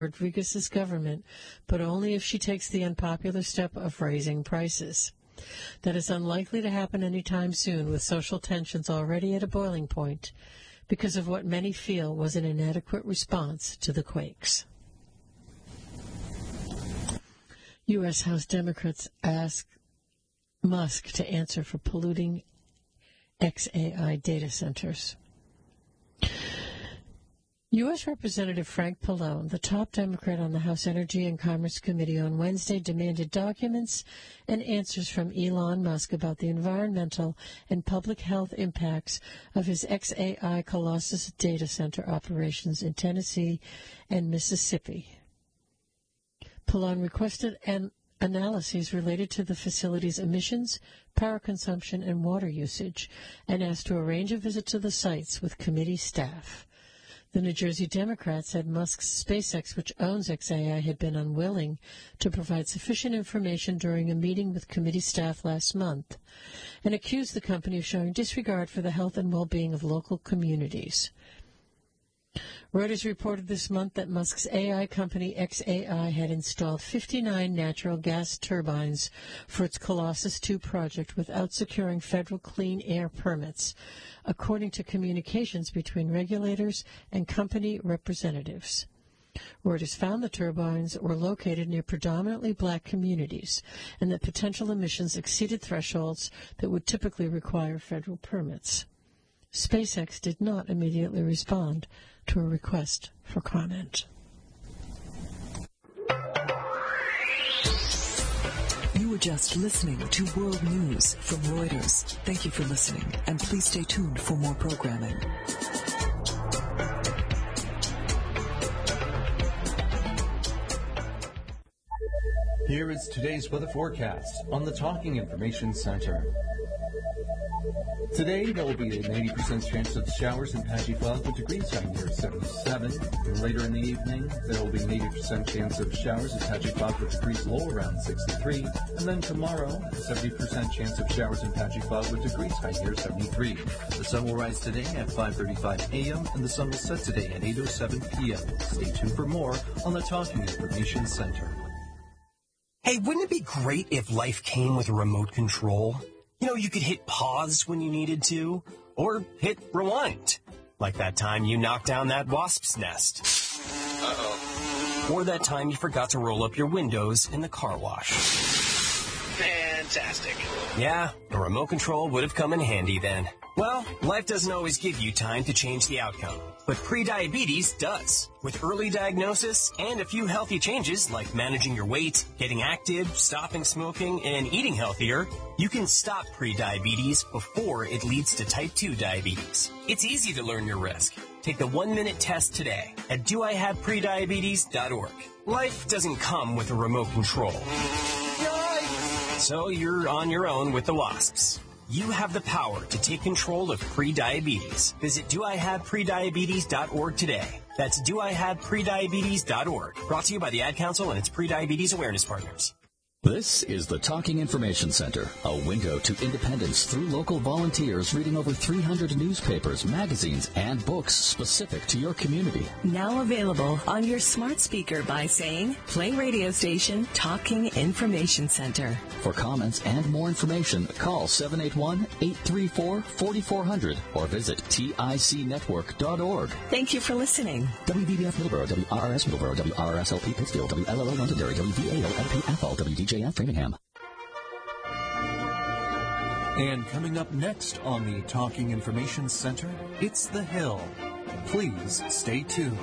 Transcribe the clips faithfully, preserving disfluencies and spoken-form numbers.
Rodriguez's government, but only if she takes the unpopular step of raising prices. That is unlikely to happen anytime soon, with social tensions already at a boiling point because of what many feel was an inadequate response to the quakes. U S. House Democrats ask Musk to answer for polluting X A I data centers. U S. Representative Frank Pallone, the top Democrat on the House Energy and Commerce Committee, on Wednesday demanded documents and answers from Elon Musk about the environmental and public health impacts of his X A I Colossus data center operations in Tennessee and Mississippi. Pallone requested an analyses related to the facility's emissions, power consumption, and water usage, and asked to arrange a visit to the sites with committee staff. The New Jersey Democrat said Musk's SpaceX, which owns X A I, had been unwilling to provide sufficient information during a meeting with committee staff last month, and accused the company of showing disregard for the health and well-being of local communities. Reuters reported this month that Musk's A I company X A I had installed fifty-nine natural gas turbines for its Colossus two project without securing federal clean air permits, according to communications between regulators and company representatives. Reuters found the turbines were located near predominantly black communities and that potential emissions exceeded thresholds that would typically require federal permits. SpaceX did not immediately respond to a request for comment. You were just listening to World News from Reuters. Thank you for listening, and please stay tuned for more programming. Here is today's weather forecast on the Talking Information Center. Today, there will be an eighty percent chance of showers and patchy clouds with degrees high near seventy-seven. Later in the evening, there will be an eighty percent chance of showers and patchy clouds with degrees low around sixty-three. And then tomorrow, a seventy percent chance of showers and patchy clouds with degrees high near seventy-three. The sun will rise today at five thirty-five a.m. and the sun will set today at eight oh seven p.m. Stay tuned for more on the Talking Information Center. Hey, wouldn't it be great if life came with a remote control? You know, you could hit pause when you needed to, or hit rewind, like that time you knocked down that wasp's nest. Uh-oh. Or that time you forgot to roll up your windows in the car wash. Fantastic. Yeah, a remote control would have come in handy then. Well, life doesn't always give you time to change the outcome, but prediabetes does. With early diagnosis and a few healthy changes like managing your weight, getting active, stopping smoking, and eating healthier, you can stop prediabetes before it leads to type two diabetes. It's easy to learn your risk. Take the one-minute test today at do I have prediabetes dot org. Life doesn't come with a remote control. So you're on your own with the wasps. You have the power to take control of prediabetes. Visit do I have prediabetes dot org today. That's do I have prediabetes dot org. Brought to you by the Ad Council and its prediabetes awareness partners. This is the Talking Information Center, a window to independence through local volunteers reading over three hundred newspapers, magazines, and books specific to your community. Now available on your smart speaker by saying, play radio station Talking Information Center. For comments and more information, call seven eight one, eight three four, four four zero zero or visit tic network dot org. Thank you for listening. W B B F Middleborough, W R R S Middleborough, W R R S L P Pittsfield, W L L O Londonderry, W V A O L P Athol, W D J F Framingham. And coming up next on the Talking Information Center, it's The Hill. Please stay tuned.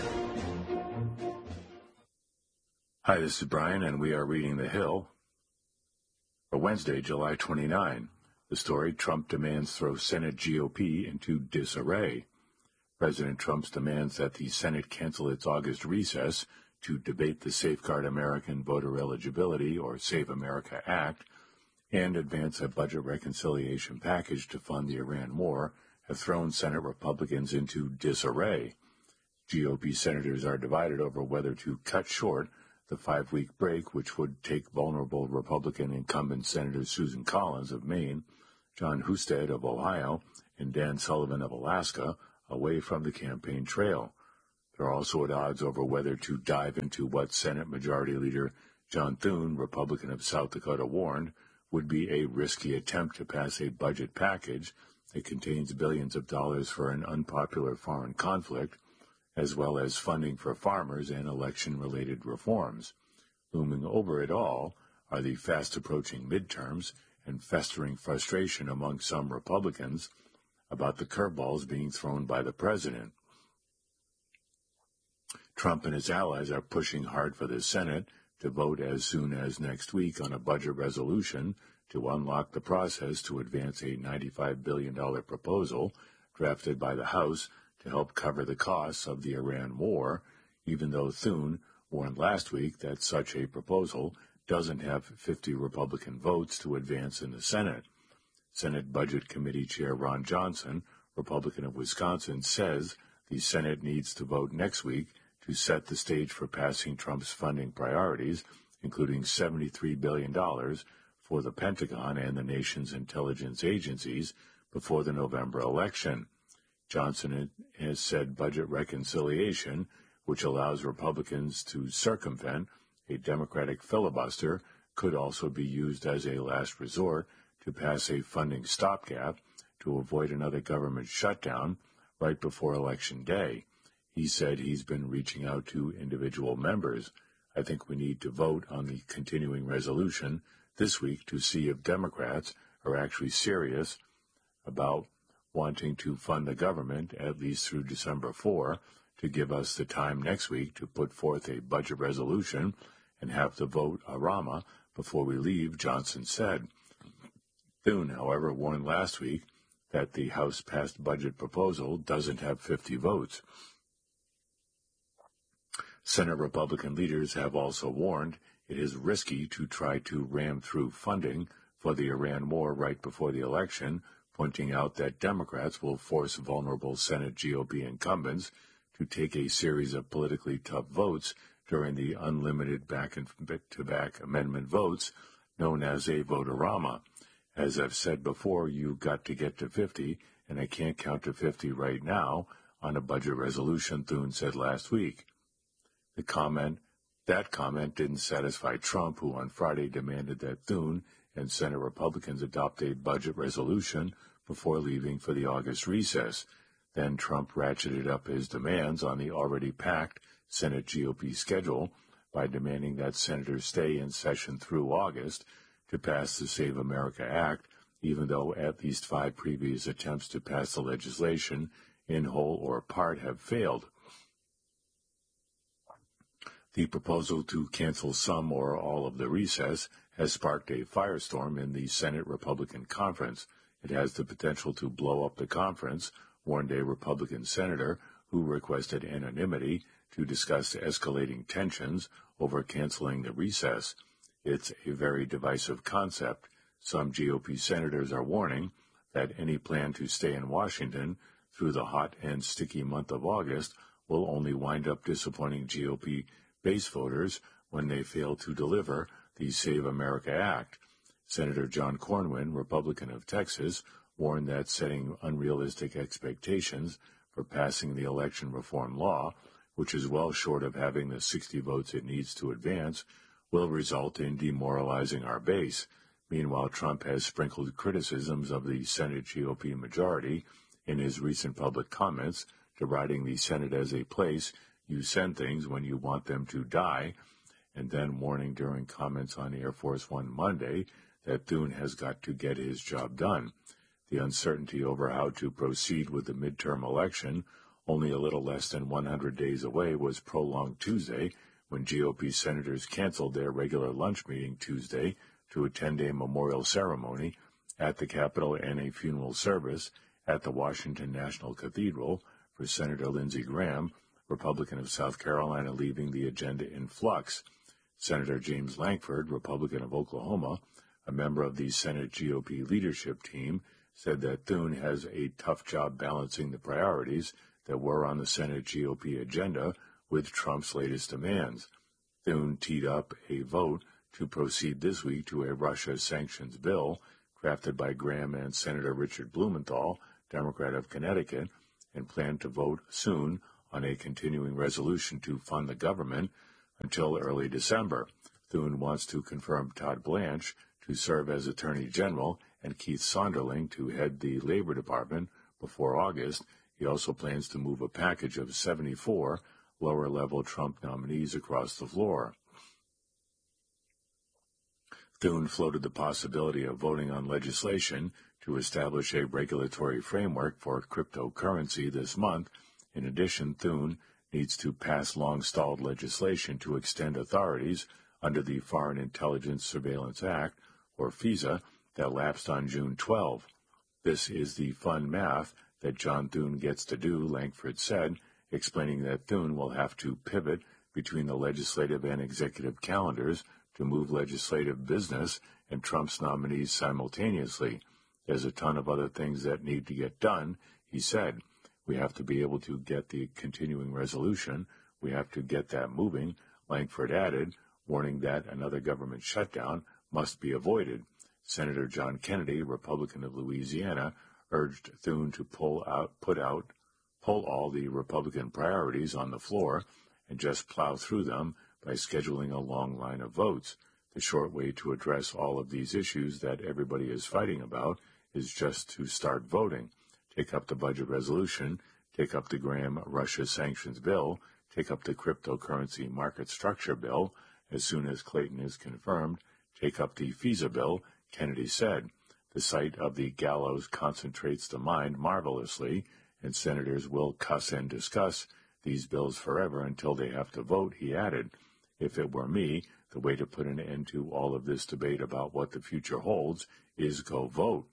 Hi, this is Brian, and we are reading The Hill for Wednesday, July twenty-ninth. The story, Trump demands throw Senate G O P into disarray. President Trump's demands that the Senate cancel its August recess to debate the Safeguard American Voter Eligibility, or Save America Act, and advance a budget reconciliation package to fund the Iran war have thrown Senate Republicans into disarray. G O P senators are divided over whether to cut short the five-week break, which would take vulnerable Republican incumbent Senators Susan Collins of Maine, John Husted of Ohio, and Dan Sullivan of Alaska away from the campaign trail. They're also at odds over whether to dive into what Senate Majority Leader John Thune, Republican of South Dakota, warned would be a risky attempt to pass a budget package that contains billions of dollars for an unpopular foreign conflict, as well as funding for farmers and election-related reforms. Looming over it all are the fast-approaching midterms and festering frustration among some Republicans about the curveballs being thrown by the president. Trump and his allies are pushing hard for the Senate to vote as soon as next week on a budget resolution to unlock the process to advance a ninety-five billion dollars proposal drafted by the House to help cover the costs of the Iran war, even though Thune warned last week that such a proposal doesn't have fifty Republican votes to advance in the Senate. Senate Budget Committee Chair Ron Johnson, Republican of Wisconsin, says the Senate needs to vote next week to set the stage for passing Trump's funding priorities, including seventy-three billion dollars for the Pentagon and the nation's intelligence agencies before the November election. Johnson has said budget reconciliation, which allows Republicans to circumvent a Democratic filibuster, could also be used as a last resort to pass a funding stopgap to avoid another government shutdown right before Election Day. He said he's been reaching out to individual members. I think we need to vote on the continuing resolution this week to see if Democrats are actually serious about wanting to fund the government at least through December fourth, to give us the time next week to put forth a budget resolution and have the vote a rama before we leave, Johnson said. Thune, however, warned last week that the House-passed budget proposal doesn't have fifty votes. Senate Republican leaders have also warned it is risky to try to ram through funding for the Iran war right before the election, pointing out that Democrats will force vulnerable Senate G O P incumbents to take a series of politically tough votes during the unlimited back-and-to-back amendment votes known as a vote-a-rama. As I've said before, you've got to get to fifty, and I can't count to fifty right now on a budget resolution, Thune said last week. The comment, that comment didn't satisfy Trump, who on Friday demanded that Thune and Senate Republicans adopt a budget resolution before leaving for the August recess. Then Trump ratcheted up his demands on the already packed Senate G O P schedule by demanding that senators stay in session through August to pass the Save America Act, even though at least five previous attempts to pass the legislation in whole or part have failed. The proposal to cancel some or all of the recess has sparked a firestorm in the Senate Republican conference. It has the potential to blow up the conference, warned a Republican senator who requested anonymity to discuss escalating tensions over canceling the recess. It's a very divisive concept. Some G O P senators are warning that any plan to stay in Washington through the hot and sticky month of August will only wind up disappointing G O P base voters when they fail to deliver the Save America Act. Senator John Cornyn, Republican of Texas, warned that setting unrealistic expectations for passing the election reform law, which is well short of having the sixty votes it needs to advance, will result in demoralizing our base. Meanwhile, Trump has sprinkled criticisms of the Senate G O P majority in his recent public comments, deriding the Senate as a place you send things when you want them to die, and then warning during comments on Air Force One Monday that Thune has got to get his job done. The uncertainty over how to proceed with the midterm election, only a little less than one hundred days away, was prolonged Tuesday when G O P senators canceled their regular lunch meeting Tuesday to attend a memorial ceremony at the Capitol and a funeral service at the Washington National Cathedral for Senator Lindsey Graham, Republican of South Carolina, leaving the agenda in flux. Senator James Lankford, Republican of Oklahoma, a member of the Senate G O P leadership team, said that Thune has a tough job balancing the priorities that were on the Senate G O P agenda with Trump's latest demands. Thune teed up a vote to proceed this week to a Russia sanctions bill crafted by Graham and Senator Richard Blumenthal, Democrat of Connecticut, and planned to vote soon on a continuing resolution to fund the government until early December. Thune wants to confirm Todd Blanche to serve as Attorney General and Keith Sonderling to head the Labor Department before August. He also plans to move a package of seventy-four lower-level Trump nominees across the floor. Thune floated the possibility of voting on legislation to establish a regulatory framework for cryptocurrency this month. In addition, Thune needs to pass long-stalled legislation to extend authorities under the Foreign Intelligence Surveillance Act, or FISA, that lapsed on June twelfth. This is the fun math that John Thune gets to do, Lankford said, explaining that Thune will have to pivot between the legislative and executive calendars to move legislative business and Trump's nominees simultaneously. There's a ton of other things that need to get done, he said. We have to be able to get the continuing resolution. We have to get that moving, Lankford added, warning that another government shutdown must be avoided. Senator John Kennedy, Republican of Louisiana, urged Thune to pull out, put out, pull all the Republican priorities on the floor and just plow through them by scheduling a long line of votes. The short way to address all of these issues that everybody is fighting about is just to start voting. Take up the budget resolution, take up the Graham-Russia sanctions bill, take up the cryptocurrency market structure bill. As soon as Clayton is confirmed, take up the FISA bill, Kennedy said. The sight of the gallows concentrates the mind marvelously, and senators will cuss and discuss these bills forever until they have to vote, he added. If it were me, the way to put an end to all of this debate about what the future holds is go vote.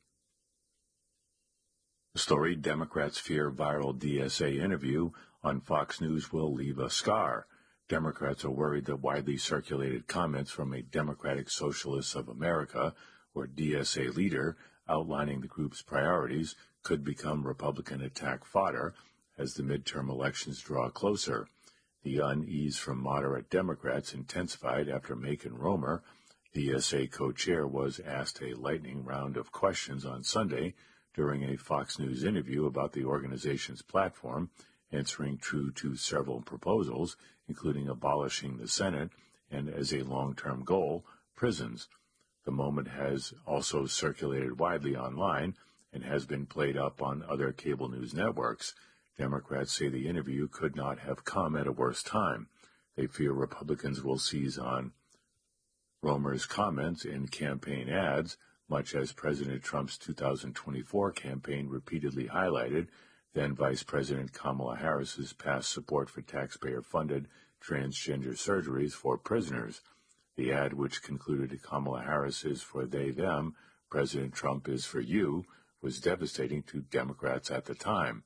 The story, Democrats fear viral D S A interview on Fox News will leave a scar. Democrats are worried that widely circulated comments from a Democratic Socialists of America, or D S A leader, outlining the group's priorities could become Republican attack fodder as the midterm elections draw closer. The unease from moderate Democrats intensified after Macon Romer, D S A co-chair, was asked a lightning round of questions on Sunday during a Fox News interview about the organization's platform, answering true to several proposals, including abolishing the Senate and, as a long-term goal, prisons. The moment has also circulated widely online and has been played up on other cable news networks. Democrats say the interview could not have come at a worse time. They fear Republicans will seize on Romer's comments in campaign ads, much as President Trump's two thousand twenty-four campaign repeatedly highlighted, then Vice President Kamala Harris's past support for taxpayer-funded transgender surgeries for prisoners. The ad, which concluded Kamala Harris is for they, them, President Trump is for you, was devastating to Democrats at the time.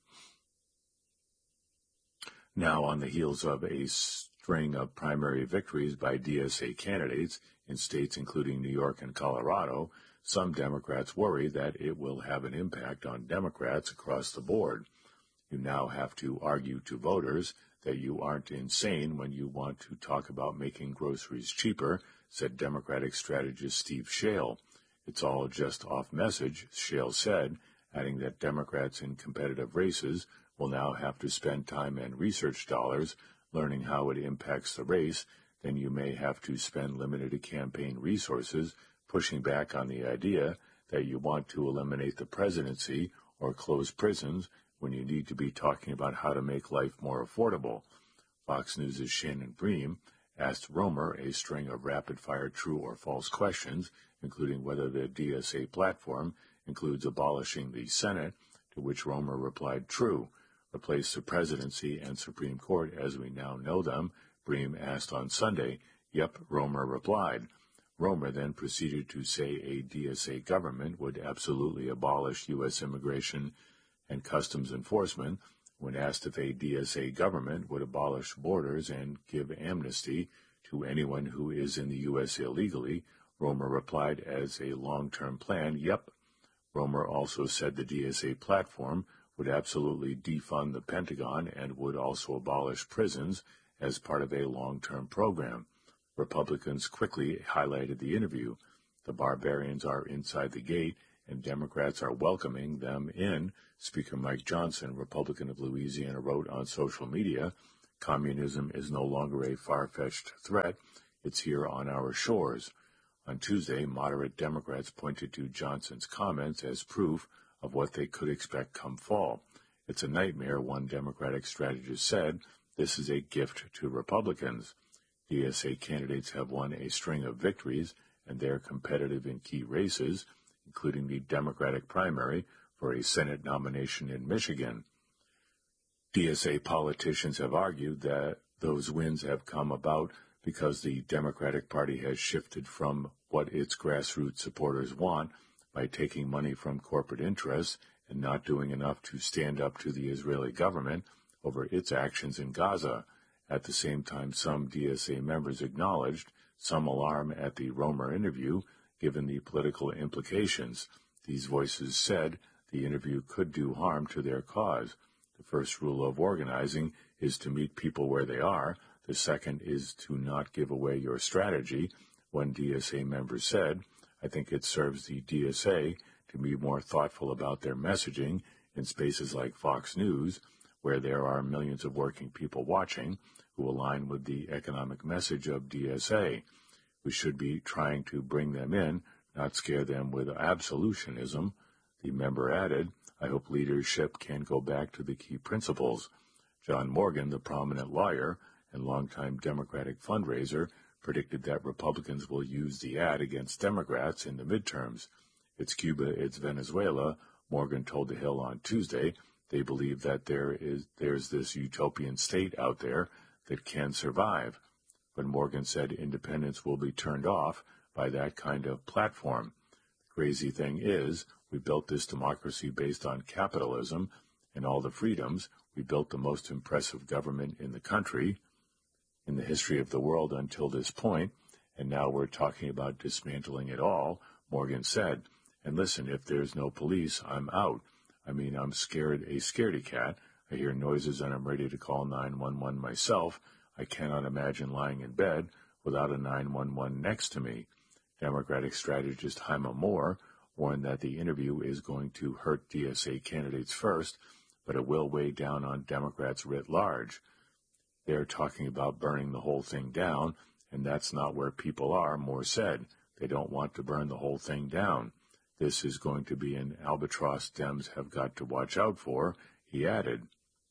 Now, on the heels of a string of primary victories by D S A candidates in states including New York and Colorado, some Democrats worry that it will have an impact on Democrats across the board. You now have to argue to voters that you aren't insane when you want to talk about making groceries cheaper, said Democratic strategist Steve Schale. It's all just off message, Schale said, adding that Democrats in competitive races will now have to spend time and research dollars learning how it impacts the race. Then you may have to spend limited campaign resources pushing back on the idea that you want to eliminate the presidency or close prisons when you need to be talking about how to make life more affordable. Fox News' Shannon Bream asked Romer a string of rapid-fire true or false questions, including whether the D S A platform includes abolishing the Senate, to which Romer replied true. Replace the presidency and Supreme Court as we now know them, Bream asked on Sunday. Yep, Romer replied. Romer then proceeded to say a D S A government would absolutely abolish U S immigration and customs enforcement. When asked if a D S A government would abolish borders and give amnesty to anyone who is in the U S illegally, Romer replied as a long-term plan, yep. Romer also said the D S A platform would absolutely defund the Pentagon and would also abolish prisons as part of a long-term program. Republicans quickly highlighted the interview. The barbarians are inside the gate, and Democrats are welcoming them in. Speaker Mike Johnson, Republican of Louisiana, wrote on social media, "Communism is no longer a far-fetched threat. It's here on our shores." On Tuesday, moderate Democrats pointed to Johnson's comments as proof of what they could expect come fall. "It's a nightmare," one Democratic strategist said. "This is a gift to Republicans." D S A candidates have won a string of victories, and they're competitive in key races, including the Democratic primary for a Senate nomination in Michigan. D S A politicians have argued that those wins have come about because the Democratic Party has shifted from what its grassroots supporters want by taking money from corporate interests and not doing enough to stand up to the Israeli government over its actions in Gaza. At the same time, some D S A members acknowledged some alarm at the Romer interview, given the political implications. These voices said the interview could do harm to their cause. The first rule of organizing is to meet people where they are. The second is to not give away your strategy. One D S A member said, "I think it serves the D S A to be more thoughtful about their messaging in spaces like Fox News, where there are millions of working people watching who align with the economic message of D S A. We should be trying to bring them in, not scare them with absolutionism." The member added, "I hope leadership can go back to the key principles." John Morgan, the prominent lawyer and longtime Democratic fundraiser, predicted that Republicans will use the ad against Democrats in the midterms. "It's Cuba, it's Venezuela," Morgan told The Hill on Tuesday. "They believe that there is there's this utopian state out there that can survive." But Morgan said independents will be turned off by that kind of platform. "The crazy thing is, we built this democracy based on capitalism and all the freedoms. We built the most impressive government in the country, in the history of the world until this point, and now we're talking about dismantling it all," Morgan said. "And listen, if there's no police, I'm out. I mean, I'm scared, a scaredy cat. I hear noises and I'm ready to call nine one one myself. I cannot imagine lying in bed without a nine one one next to me." Democratic strategist Haima Moore warned that the interview is going to hurt D S A candidates first, but it will weigh down on Democrats writ large. "They're talking about burning the whole thing down, and that's not where people are," Moore said. "They don't want to burn the whole thing down. This is going to be an albatross Dems have got to watch out for," he added.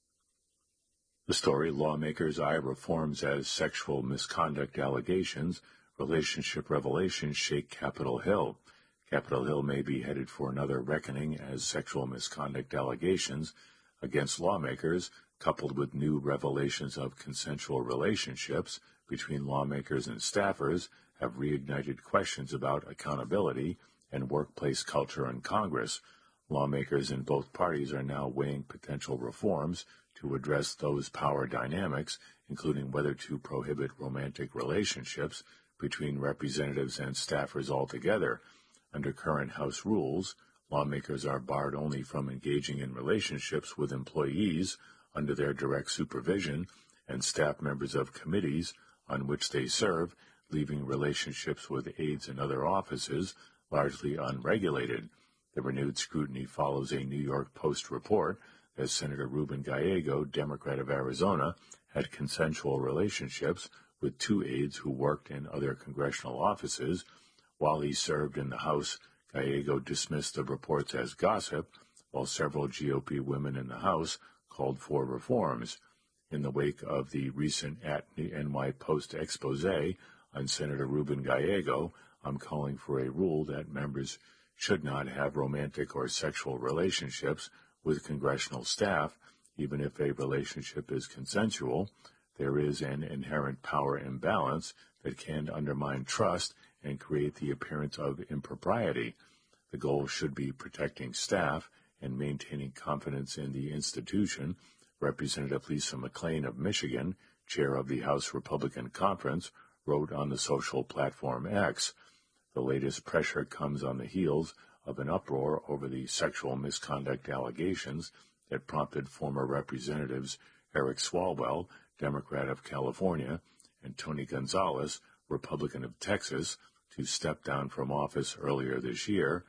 The story, lawmakers eye reforms as sexual misconduct allegations, relationship revelations shake Capitol Hill. Capitol Hill may be headed for another reckoning as sexual misconduct allegations against lawmakers, coupled with new revelations of consensual relationships between lawmakers and staffers, have reignited questions about accountability and workplace culture in Congress. Lawmakers in both parties are now weighing potential reforms to address those power dynamics, including whether to prohibit romantic relationships between representatives and staffers altogether. Under current House rules, lawmakers are barred only from engaging in relationships with employees under their direct supervision and staff members of committees on which they serve, leaving relationships with aides and other offices largely unregulated. The renewed scrutiny follows a New York Post report that Senator Ruben Gallego, Democrat of Arizona, had consensual relationships with two aides who worked in other congressional offices. While he served in the House, Gallego dismissed the reports as gossip, while several G O P women in the House called for reforms. In the wake of the recent at the N Y Post expose on Senator Ruben Gallego, I'm calling for a rule that members should not have romantic or sexual relationships with congressional staff, even if a relationship is consensual. There is an inherent power imbalance that can undermine trust and create the appearance of impropriety. The goal should be protecting staff and maintaining confidence in the institution. Representative Lisa McClain of Michigan, chair of the House Republican Conference, wrote on the social platform X. The latest pressure comes on the heels of an uproar over the sexual misconduct allegations that prompted former Representatives Eric Swalwell, Democrat of California, and Tony Gonzalez, Republican of Texas, to step down from office earlier this year,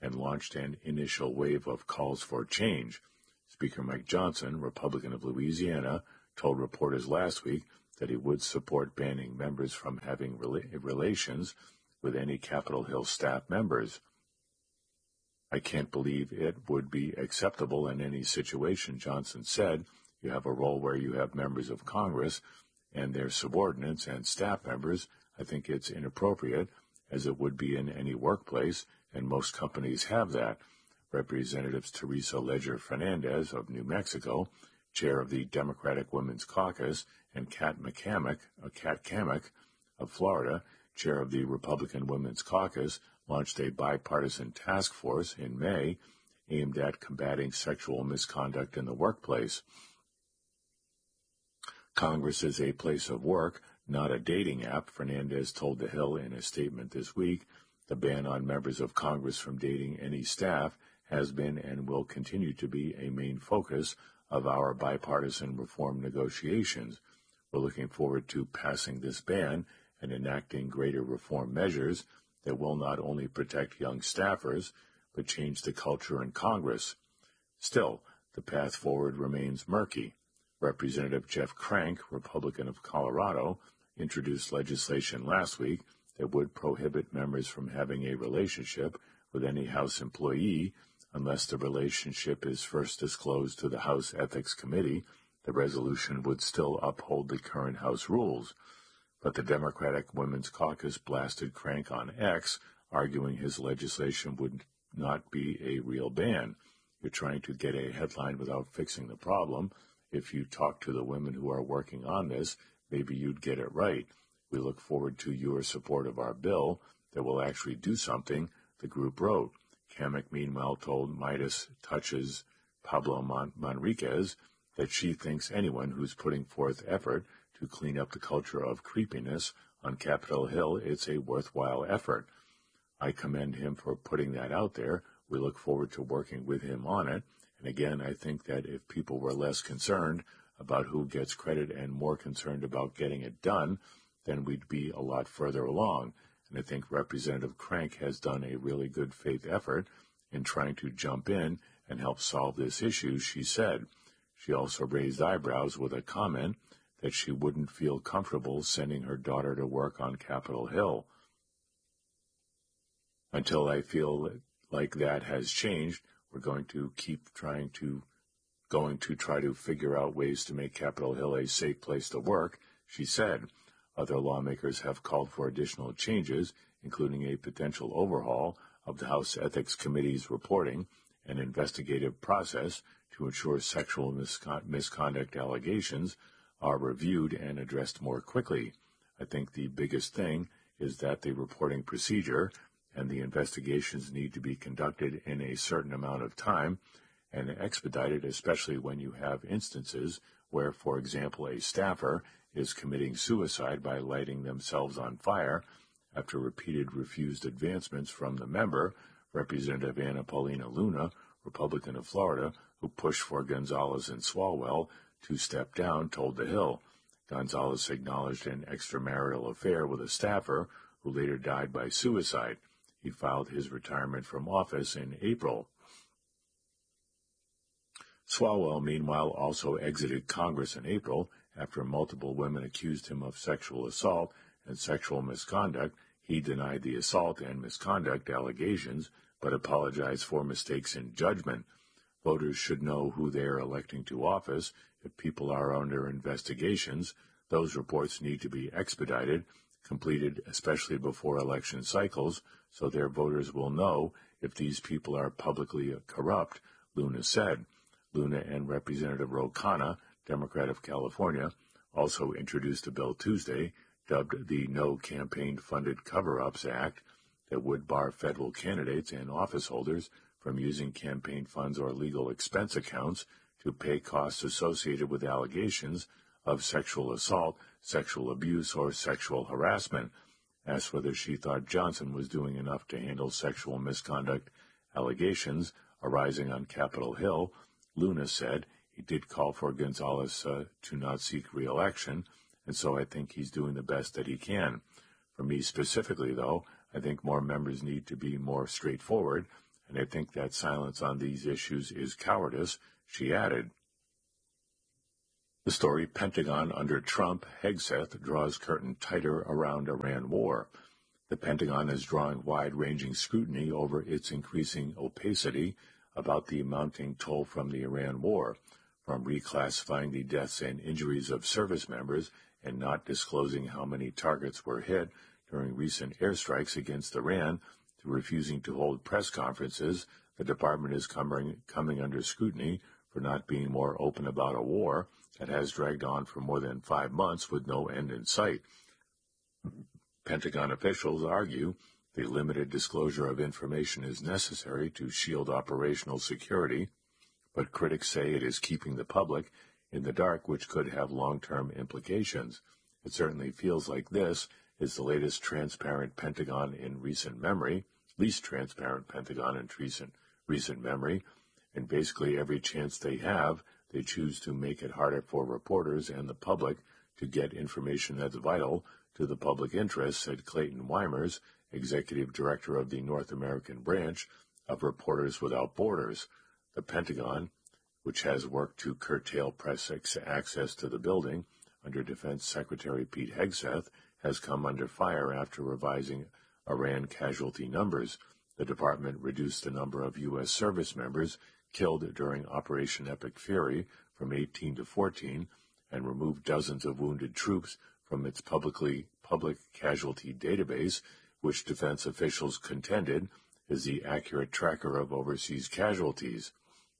and launched an initial wave of calls for change. Speaker Mike Johnson, Republican of Louisiana, told reporters last week that he would support banning members from having rela- relations with any Capitol Hill staff members. I can't believe it would be acceptable in any situation, Johnson said. You have a role where you have members of Congress and their subordinates and staff members. I think it's inappropriate, as it would be in any workplace, and most companies have that. Representatives Teresa Leger Fernandez of New Mexico, chair of the Democratic Women's Caucus, and Kat McCamick, uh, Kat Cammack of Florida, chair of the Republican Women's Caucus, launched a bipartisan task force in May aimed at combating sexual misconduct in the workplace. Congress is a place of work, not a dating app, Fernandez told The Hill in a statement this week. The ban on members of Congress from dating any staff has been and will continue to be a main focus of our bipartisan reform negotiations. We're looking forward to passing this ban and enacting greater reform measures that will not only protect young staffers, but change the culture in Congress. Still, the path forward remains murky. Representative Jeff Crank, Republican of Colorado, introduced legislation last week that would prohibit members from having a relationship with any House employee unless the relationship is first disclosed to the House Ethics Committee. The resolution would still uphold the current House rules. But the Democratic Women's Caucus blasted Crank on X, arguing his legislation would not be a real ban. You're trying to get a headline without fixing the problem. If you talk to the women who are working on this, maybe you'd get it right. We look forward to your support of our bill that will actually do something, the group wrote. Cammack, meanwhile, told Midas Touch's Pablo Mon- Manriquez that she thinks anyone who's putting forth effort to clean up the culture of creepiness on Capitol Hill, it's a worthwhile effort. I commend him for putting that out there. We look forward to working with him on it. And again, I think that if people were less concerned about who gets credit and more concerned about getting it done, then we'd be a lot further along. And I think Representative Crank has done a really good faith effort in trying to jump in and help solve this issue, she said. She also raised eyebrows with a comment that she wouldn't feel comfortable sending her daughter to work on Capitol Hill. Until I feel like that has changed, we're going to keep trying to, going to try to figure out ways to make Capitol Hill a safe place to work, she said. Other lawmakers have called for additional changes, including a potential overhaul of the House Ethics Committee's reporting and investigative process to ensure sexual miscon- misconduct allegations are reviewed and addressed more quickly. I think the biggest thing is that the reporting procedure and the investigations need to be conducted in a certain amount of time and expedited, especially when you have instances where, for example, a staffer is committing suicide by lighting themselves on fire after repeated refused advancements from the member, Representative Anna Paulina Luna, Republican of Florida, who pushed for Gonzalez and Swalwell to step down, told The Hill. Gonzalez acknowledged an extramarital affair with a staffer who later died by suicide. He filed his retirement from office in April. Swalwell, meanwhile, also exited Congress in April after multiple women accused him of sexual assault and sexual misconduct. He denied the assault and misconduct allegations, but apologized for mistakes in judgment. Voters should know who they are electing to office. If people are under investigations, those reports need to be expedited, completed especially before election cycles, so their voters will know if these people are publicly corrupt, Luna said. Luna and Representative Ro Khanna, Democrat of California, also introduced a bill Tuesday dubbed the No Campaign Funded Cover-Ups Act that would bar federal candidates and office holders from using campaign funds or legal expense accounts to pay costs associated with allegations of sexual assault, sexual abuse, or sexual harassment. Asked whether she thought Johnson was doing enough to handle sexual misconduct allegations arising on Capitol Hill, Luna said he did call for Gonzalez uh, to not seek re-election, and so I think he's doing the best that he can. For me specifically, though, I think more members need to be more straightforward and I think that silence on these issues is cowardice, she added. The story, Pentagon under Trump, Hegseth draws curtain tighter around Iran war. The Pentagon is drawing wide-ranging scrutiny over its increasing opacity about the mounting toll from the Iran war, from reclassifying the deaths and injuries of service members and not disclosing how many targets were hit during recent airstrikes against Iran to refusing to hold press conferences. The department is coming, coming under scrutiny for not being more open about a war that has dragged on for more than five months with no end in sight. Pentagon officials argue the limited disclosure of information is necessary to shield operational security, but critics say it is keeping the public in the dark, which could have long-term implications. It certainly feels like this is the latest transparent Pentagon in recent memory, least transparent Pentagon in recent, recent memory, and basically every chance they have, they choose to make it harder for reporters and the public to get information that's vital to the public interest, said Clayton Weimers, executive director of the North American branch of Reporters Without Borders. The Pentagon, which has worked to curtail press access to the building under Defense Secretary Pete Hegseth, has come under fire after revising Iran casualty numbers. The department reduced the number of U S service members killed during Operation Epic Fury from eighteen to fourteen and removed dozens of wounded troops from its publicly public casualty database, which defense officials contended is the accurate tracker of overseas casualties.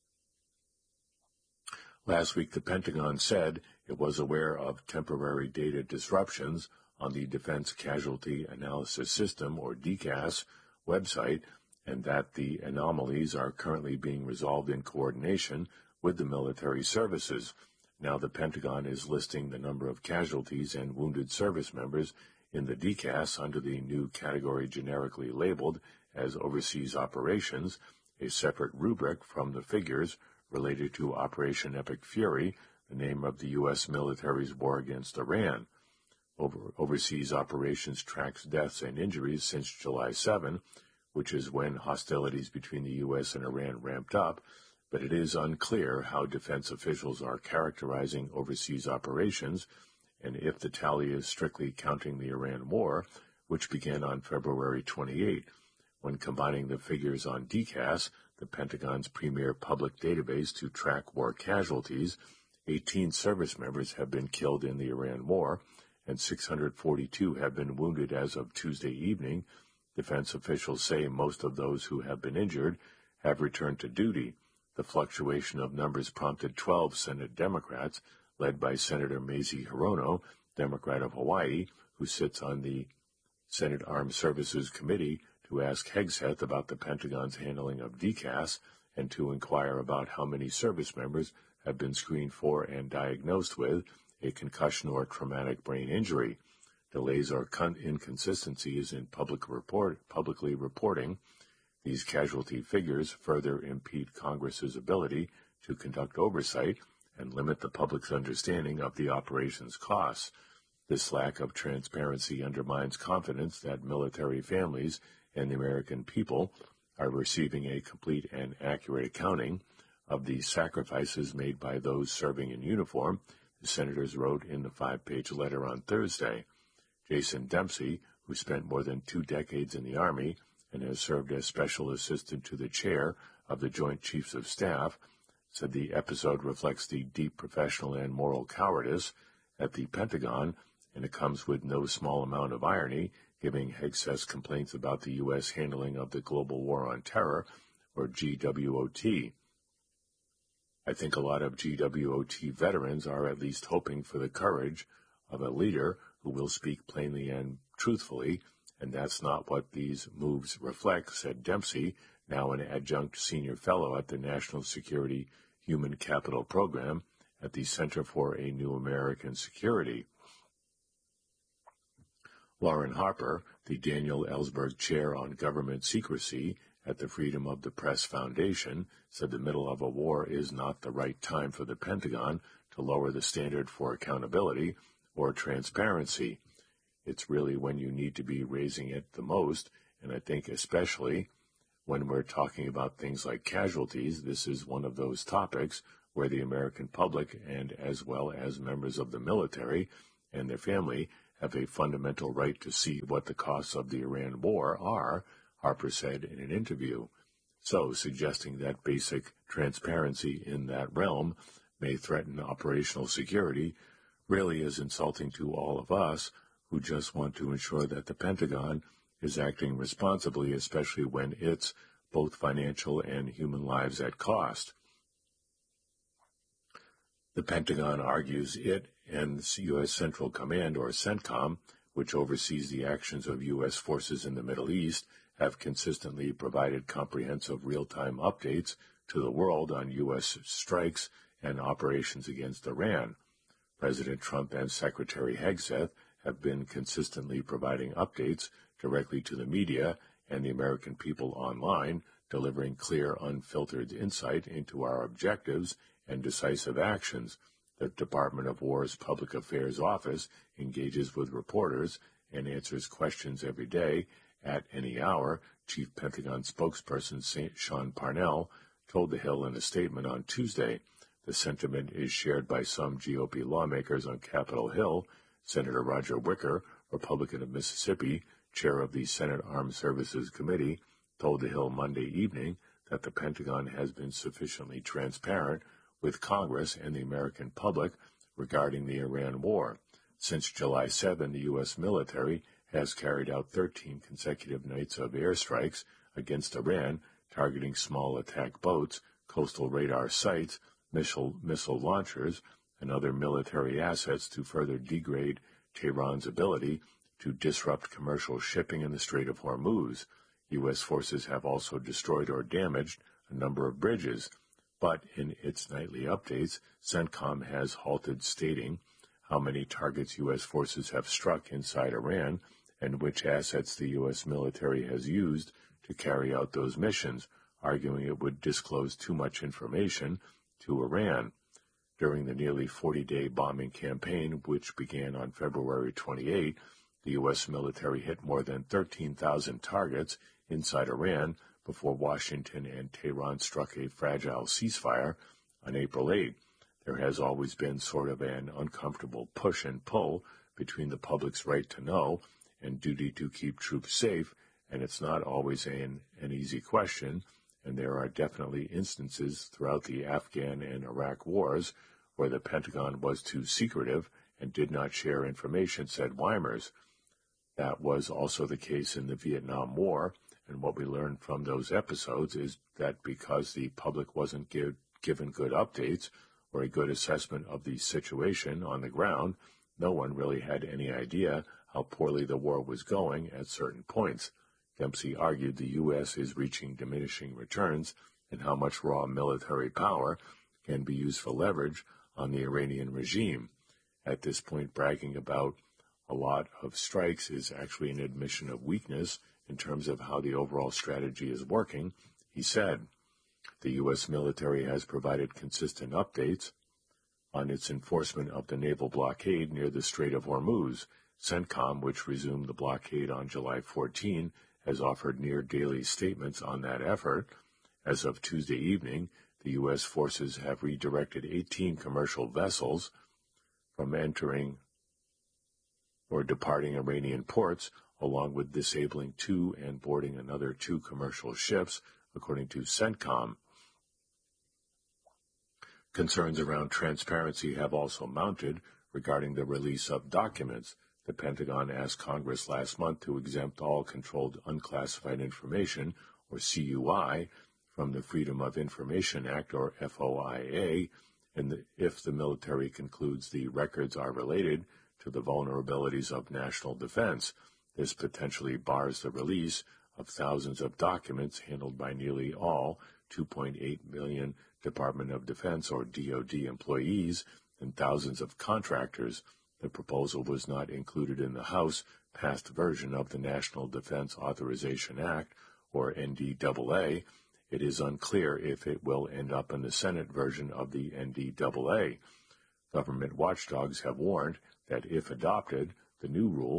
Last week, the Pentagon said it was aware of temporary data disruptions on the Defense Casualty Analysis System, or D C A S, website, and that the anomalies are currently being resolved in coordination with the military services. Now the Pentagon is listing the number of casualties and wounded service members in the D C A S under the new category generically labeled as Overseas Operations, a separate rubric from the figures related to Operation Epic Fury, the name of the U S military's war against Iran. Over, overseas Operations tracks deaths and injuries since July seventh, which is when hostilities between the U S and Iran ramped up, but it is unclear how defense officials are characterizing overseas operations and if the tally is strictly counting the Iran war, which began on February twenty-eighth. When combining the figures on D C A S, the Pentagon's premier public database to track war casualties, eighteen service members have been killed in the Iran war, and six hundred forty-two have been wounded as of Tuesday evening. Defense officials say most of those who have been injured have returned to duty. The fluctuation of numbers prompted twelve Senate Democrats, led by Senator Mazie Hirono, Democrat of Hawaii, who sits on the Senate Armed Services Committee, to ask Hegseth about the Pentagon's handling of D C A S and to inquire about how many service members have been screened for and diagnosed with a concussion or traumatic brain injury. Delays or con- inconsistencies in public report, publicly reporting these casualty figures further impede Congress's ability to conduct oversight and limit the public's understanding of the operation's costs. This lack of transparency undermines confidence that military families and the American people are receiving a complete and accurate accounting of the sacrifices made by those serving in uniform, the senators wrote in the five-page letter on Thursday. Jason Dempsey, who spent more than two decades in the Army and has served as special assistant to the chair of the Joint Chiefs of Staff, said the episode reflects the deep professional and moral cowardice at the Pentagon, and it comes with no small amount of irony, giving Hegseth's complaints about the U S handling of the global war on terror, or G W O T. I think a lot of G W O T veterans are at least hoping for the courage of a leader who will speak plainly and truthfully, and that's not what these moves reflect, said Dempsey, now an adjunct senior fellow at the National Security Human Capital Program at the Center for a New American Security. Lauren Harper, the Daniel Ellsberg Chair on Government Secrecy at the Freedom of the Press Foundation, said the middle of a war is not the right time for the Pentagon to lower the standard for accountability or transparency. It's really when you need to be raising it the most, and I think especially When we're talking about things like casualties, this is one of those topics where the American public, and as well as members of the military and their family, have a fundamental right to see what the costs of the Iran war are, Harper said in an interview. So, suggesting that basic transparency in that realm may threaten operational security really is insulting to all of us who just want to ensure that the Pentagon is acting responsibly, especially when it's both financial and human lives at cost. The Pentagon argues it and U S Central Command, or CENTCOM, which oversees the actions of U S forces in the Middle East, have consistently provided comprehensive real-time updates to the world on U S strikes and operations against Iran. President Trump and Secretary Hegseth have been consistently providing updates directly to the media and the American people online, delivering clear, unfiltered insight into our objectives and decisive actions. The Department of War's Public Affairs Office engages with reporters and answers questions every day at any hour, Chief Pentagon spokesperson Sean Parnell told The Hill in a statement on Tuesday. The sentiment is shared by some G O P lawmakers on Capitol Hill. Senator Roger Wicker, Republican of Mississippi, chair of the Senate Armed Services Committee, told The Hill Monday evening that the Pentagon has been sufficiently transparent with Congress and the American public regarding the Iran war. Since July seventh, the U S military has carried out thirteen consecutive nights of airstrikes against Iran, targeting small attack boats, coastal radar sites, missile, missile launchers, and other military assets to further degrade Tehran's ability to disrupt commercial shipping in the Strait of Hormuz. U S forces have also destroyed or damaged a number of bridges, but in its nightly updates, CENTCOM has halted stating how many targets U S forces have struck inside Iran and which assets the U S military has used to carry out those missions, arguing it would disclose too much information to Iran. During the nearly forty-day bombing campaign, which began on February twenty-eighth, the U S military hit more than thirteen thousand targets inside Iran before Washington and Tehran struck a fragile ceasefire on April eighth. There has always been sort of an uncomfortable push and pull between the public's right to know and duty to keep troops safe, and it's not always an, an easy question, and there are definitely instances throughout the Afghan and Iraq wars where the Pentagon was too secretive and did not share information, said Weimers. That was also the case in the Vietnam War, and what we learned from those episodes is that because the public wasn't give, given good updates or a good assessment of the situation on the ground, no one really had any idea how poorly the war was going at certain points. Dempsey argued the U S is reaching diminishing returns and how much raw military power can be used for leverage on the Iranian regime. At this point, bragging about a lot of strikes is actually an admission of weakness in terms of how the overall strategy is working, he said. The U S military has provided consistent updates on its enforcement of the naval blockade near the Strait of Hormuz. CENTCOM, which resumed the blockade on July fourteenth, has offered near-daily statements on that effort. As of Tuesday evening, the U S forces have redirected eighteen commercial vessels from entering or departing Iranian ports, along with disabling two and boarding another two commercial ships, according to CENTCOM. Concerns around transparency have also mounted regarding the release of documents. The Pentagon asked Congress last month to exempt all controlled unclassified information, or C U I, from the Freedom of Information Act, or F O I A, and the, if the military concludes the records are related to the vulnerabilities of national defense. This potentially bars the release of thousands of documents handled by nearly all two point eight million Department of Defense, or D O D, employees and thousands of contractors. The proposal was not included in the House-passed version of the National Defense Authorization Act, or N D A A. It is unclear if it will end up in the Senate version of the N D A A. Government watchdogs have warned that if adopted, the new rule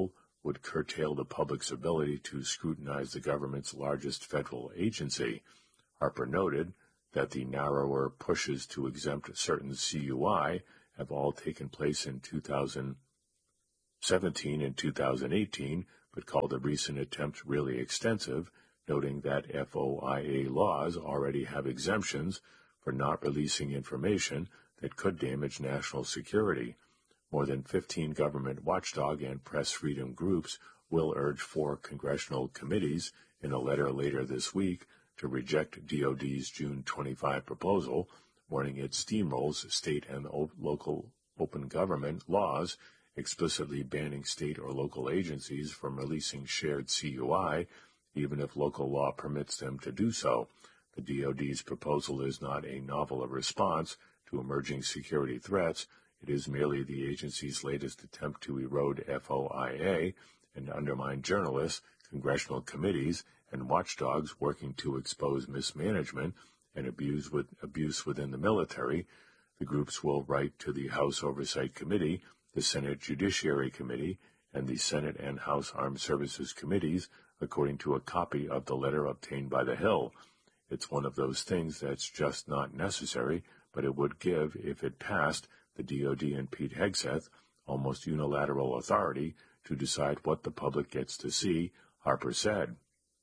would curtail the public's ability to scrutinize the government's largest federal agency. Harper noted that the narrower pushes to exempt certain C U I have all taken place in two thousand seventeen and two thousand eighteen, but called the recent attempt really extensive, noting that F O I A laws already have exemptions for not releasing information that could damage national security. More than fifteen government watchdog and press freedom groups will urge four congressional committees in a letter later this week to reject D O D's June twenty-fifth proposal, warning it steamrolls state and local open government laws, explicitly banning state or local agencies from releasing shared C U I, even if local law permits them to do so. The D O D's proposal is not a novel response to emerging security threats. It is merely the agency's latest attempt to erode F O I A and undermine journalists, congressional committees, and watchdogs working to expose mismanagement and abuse, with, abuse within the military. The groups will write to the House Oversight Committee, the Senate Judiciary Committee, and the Senate and House Armed Services Committees, according to a copy of the letter obtained by the Hill. It's one of those things that's just not necessary, but it would give, if it passed, the D O D and Pete Hegseth almost unilateral authority to decide what the public gets to see, Harper said.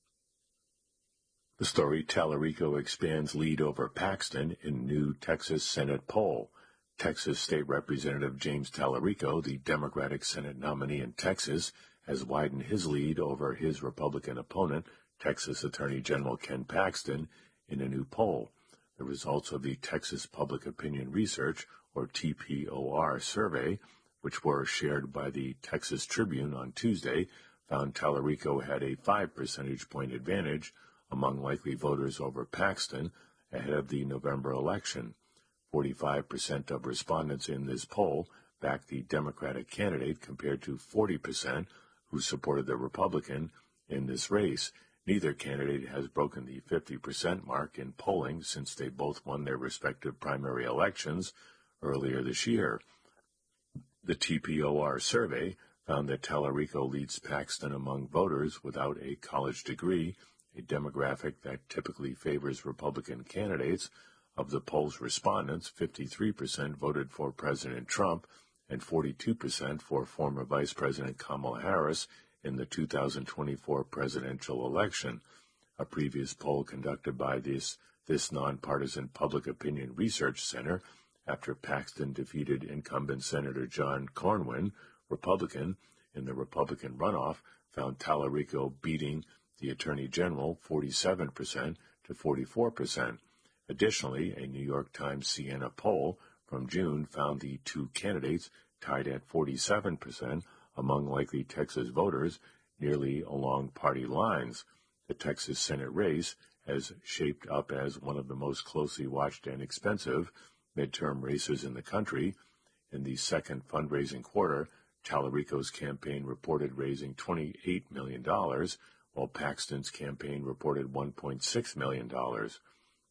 The story, Tallarico expands lead over Paxton in new Texas Senate poll. Texas State Representative James Tallarico, the Democratic Senate nominee in Texas, has widened his lead over his Republican opponent, Texas Attorney General Ken Paxton, in a new poll. The results of the Texas Public Opinion Research, or T P O R, survey, which were shared by the Texas Tribune on Tuesday, found Tallarico had a five percentage point advantage among likely voters over Paxton ahead of the November election. forty-five percent of respondents in this poll backed the Democratic candidate compared to forty percent who supported the Republican in this race. Neither candidate has broken the fifty percent mark in polling since they both won their respective primary elections earlier this year. The T P O R survey found that Tallarico leads Paxton among voters without a college degree, a demographic that typically favors Republican candidates. Of the poll's respondents, fifty-three percent voted for President Trump and forty-two percent for former Vice President Kamala Harris in the two thousand twenty-four presidential election. A previous poll conducted by this, this nonpartisan Public Opinion Research Center after Paxton defeated incumbent Senator John Cornyn, Republican, in the Republican runoff, found Tallarico beating the Attorney General forty-seven percent to forty-four percent. Additionally, a New York Times Siena poll from June found the two candidates tied at forty-seven percent among likely Texas voters, nearly along party lines. The Texas Senate race has shaped up as one of the most closely watched and expensive midterm races in the country. In the second fundraising quarter, Tallarico's campaign reported raising twenty-eight million dollars, while Paxton's campaign reported one point six million dollars.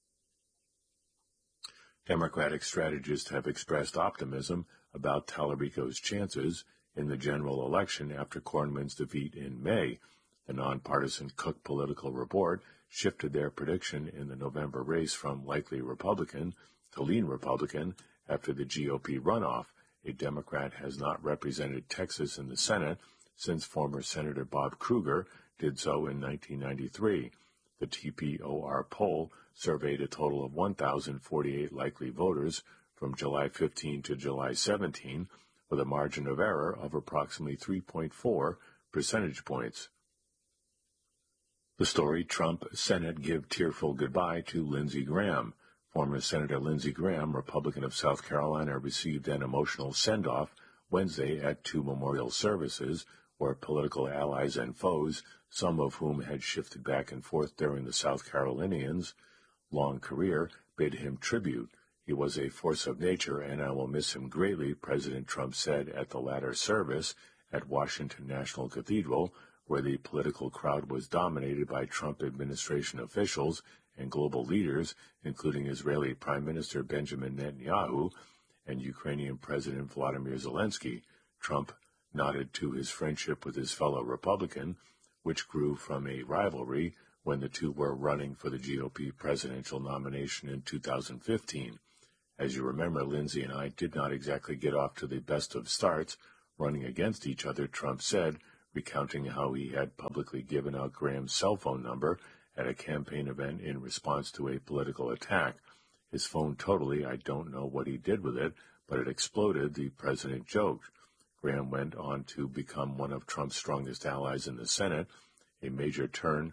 Democratic strategists have expressed optimism about Tallarico's chances in the general election after Cornyn's defeat in May. The nonpartisan Cook Political Report shifted their prediction in the November race from likely Republican to lean Republican after the G O P runoff. A Democrat has not represented Texas in the Senate since former Senator Bob Kruger did so in nineteen ninety-three. The T P O R poll surveyed a total of one thousand forty-eight likely voters from July fifteenth to July seventeenth, with a margin of error of approximately three point four percentage points. The story, Trump Senate give tearful goodbye to Lindsey Graham. Former Senator Lindsey Graham, Republican of South Carolina, received an emotional send-off Wednesday at two memorial services where political allies and foes, some of whom had shifted back and forth during the South Carolinians' long career, bid him tribute. He was a force of nature, and I will miss him greatly, President Trump said at the latter service at Washington National Cathedral, where the political crowd was dominated by Trump administration officials and global leaders, including Israeli Prime Minister Benjamin Netanyahu and Ukrainian President Vladimir Zelensky. Trump nodded to his friendship with his fellow Republican, which grew from a rivalry when the two were running for the G O P presidential nomination in two thousand fifteen. As you remember, Lindsay and I did not exactly get off to the best of starts running against each other, Trump said, recounting how he had publicly given out Graham's cell phone number at a campaign event in response to a political attack. His phone totally, I don't know what he did with it, but it exploded, the president joked. Graham went on to become one of Trump's strongest allies in the Senate, a major turn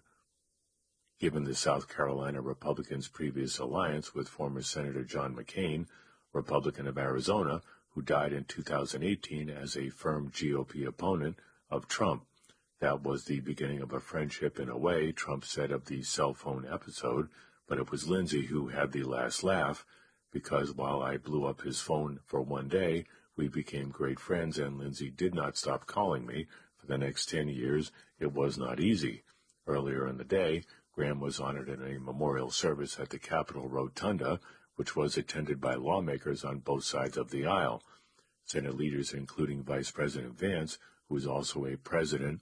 given the South Carolina Republicans' previous alliance with former Senator John McCain, Republican of Arizona, who died in two thousand eighteen as a firm G O P opponent of Trump. That was the beginning of a friendship in a way, Trump said of the cell phone episode, but it was Lindsay who had the last laugh, because while I blew up his phone for one day, we became great friends, and Lindsay did not stop calling me. For the next ten years, it was not easy. Earlier in the day, Graham was honored in a memorial service at the Capitol Rotunda, which was attended by lawmakers on both sides of the aisle. Senate leaders, including Vice President Vance, who is also a president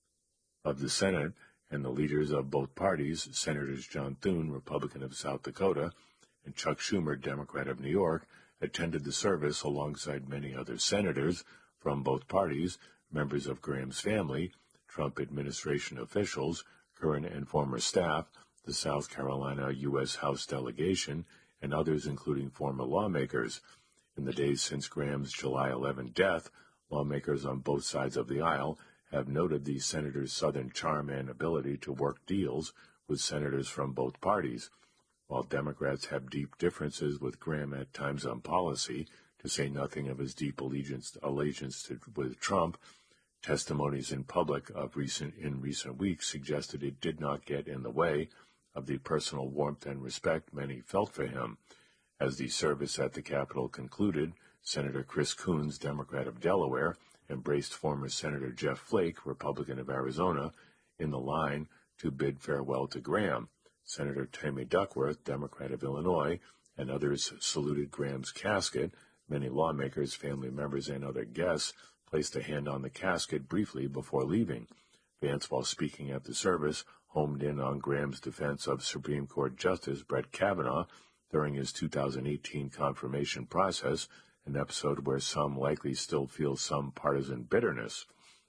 of the Senate, and the leaders of both parties, Senators John Thune, Republican of South Dakota, and Chuck Schumer, Democrat of New York, attended the service alongside many other senators from both parties, members of Graham's family, Trump administration officials, current and former staff, the South Carolina U S House delegation, and others including former lawmakers. In the days since Graham's July eleventh death, lawmakers on both sides of the aisle have noted the senator's southern charm and ability to work deals with senators from both parties. While Democrats have deep differences with Graham at times on policy, to say nothing of his deep allegiance, allegiance to, with Trump, testimonies in public of recent in recent weeks suggested it did not get in the way of the personal warmth and respect many felt for him. As the service at the Capitol concluded, Senator Chris Coons, Democrat of Delaware, embraced former Senator Jeff Flake, Republican of Arizona, in the line to bid farewell to Graham. Senator Tammy Duckworth, Democrat of Illinois, and others saluted Graham's casket. Many lawmakers, family members, and other guests placed a hand on the casket briefly before leaving. Vance, while speaking at the service, homed in on Graham's defense of Supreme Court Justice Brett Kavanaugh during his two thousand eighteen confirmation process, an episode where some likely still feel some partisan bitterness.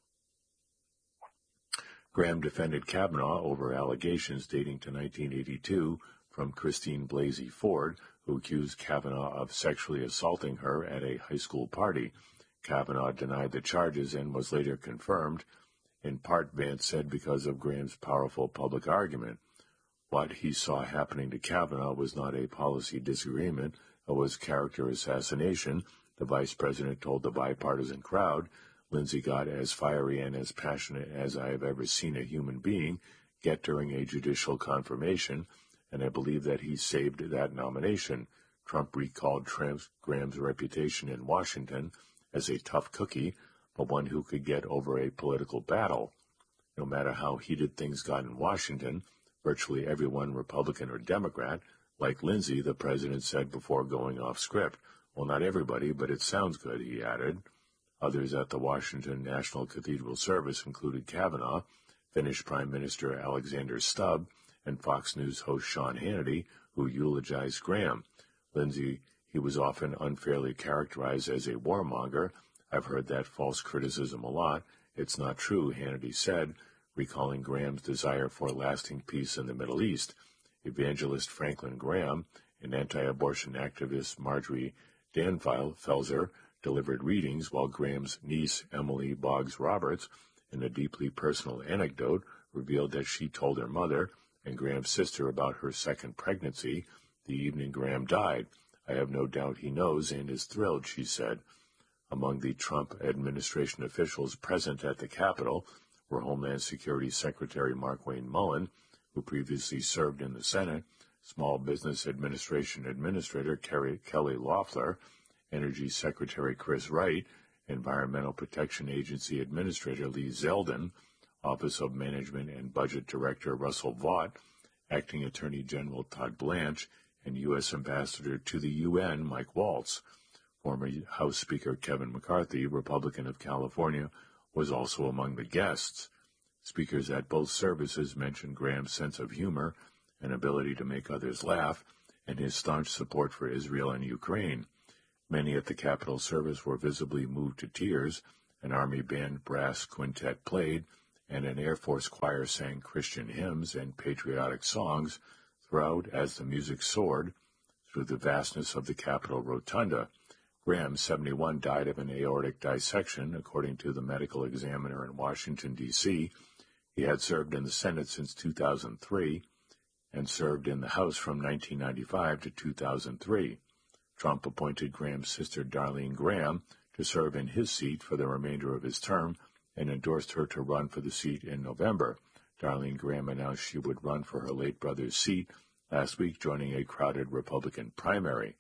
Graham defended Kavanaugh over allegations dating to nineteen eighty-two from Christine Blasey Ford, who accused Kavanaugh of sexually assaulting her at a high school party. Kavanaugh denied the charges and was later confirmed, in part, Vance said, because of Graham's powerful public argument. What he saw happening to Kavanaugh was not a policy disagreement, it was character assassination, the vice president told the bipartisan crowd. Lindsay got as fiery and as passionate as I have ever seen a human being get during a judicial confirmation, and I believe that he saved that nomination. Trump recalled Trump's, Graham's reputation in Washington as a tough cookie, but one who could get over a political battle. No matter how heated things got in Washington, virtually everyone, Republican or Democrat, like Lindsay, the president said before going off script. Well, not everybody, but it sounds good, he added. Others at the Washington National Cathedral service included Kavanaugh, Finnish Prime Minister Alexander Stubb, and Fox News host Sean Hannity, who eulogized Graham. Lindsay, he was often unfairly characterized as a warmonger. I've heard that false criticism a lot. It's not true, Hannity said, recalling Graham's desire for lasting peace in the Middle East. Evangelist Franklin Graham and anti-abortion activist Marjorie Danfelser delivered readings, while Graham's niece, Emily Boggs Roberts, in a deeply personal anecdote, revealed that she told her mother and Graham's sister about her second pregnancy the evening Graham died. I have no doubt he knows and is thrilled, she said. Among the Trump administration officials present at the Capitol were Homeland Security Secretary Markwayne Mullin, who previously served in the Senate, Small Business Administration Administrator Kerry, Kelly Loeffler, Energy Secretary Chris Wright, Environmental Protection Agency Administrator Lee Zeldin, Office of Management and Budget Director Russell Vought, Acting Attorney General Todd Blanche, and U S Ambassador to the U N Mike Waltz. Former House Speaker Kevin McCarthy, Republican of California, was also among the guests. Speakers at both services mentioned Graham's sense of humor and ability to make others laugh, and his staunch support for Israel and Ukraine. Many at the Capitol service were visibly moved to tears. An Army band brass quintet played, and an Air Force choir sang Christian hymns and patriotic songs throughout as the music soared through the vastness of the Capitol rotunda. Graham, seventy-one, died of an aortic dissection, according to the medical examiner in Washington, D C He had served in the Senate since two thousand three and served in the House from nineteen ninety-five to two thousand three. Trump appointed Graham's sister, Darlene Graham, to serve in his seat for the remainder of his term and endorsed her to run for the seat in November. Darlene Graham announced she would run for her late brother's seat last week, joining a crowded Republican primary.